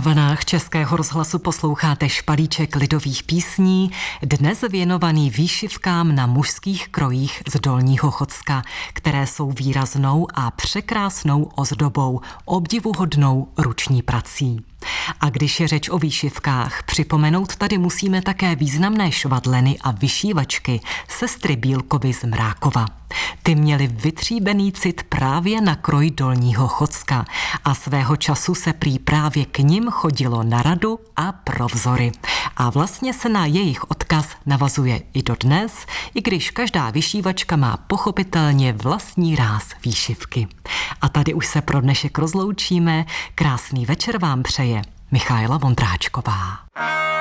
vlnách Českého rozhlasu posloucháte špalíček lidových písní, dnes věnovaný výšivkám na mužských krojích z Dolního Chocka, které jsou výraznou a překrásnou ozdobou, obdivuhodnou ruční prací. A když je řeč o výšivkách, připomenout tady musíme také významné švadleny a vyšívačky sestry Bílkovy z Mrákova. Ty měly vytříbený cit právě na kroj Dolního Chocka a svého času se prý právě k nim chodilo na radu a pro vzory. A vlastně se na jejich odkaz navazuje i dodnes, i když každá vyšívačka má pochopitelně vlastní ráz výšivky. A tady už se pro dnešek rozloučíme. Krásný večer vám přeje Michaela Vondráčková.